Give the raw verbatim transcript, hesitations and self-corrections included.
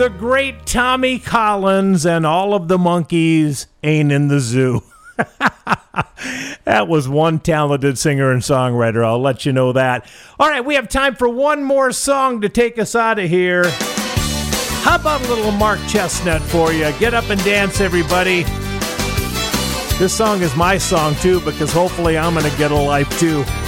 The great Tommy Collins and all of the monkeys ain't in the zoo. That was one talented singer and songwriter. I'll let you know that. All right, we have time for one more song to take us out of here. How about a little Mark Chestnut for you? Get up and dance, everybody. This song is my song, too, because hopefully I'm going to get a life, too.